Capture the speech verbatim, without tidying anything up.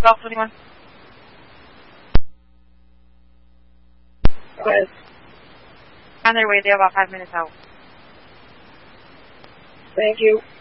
twelve twenty-one. Yes. On their way, they're about five minutes out. Thank you.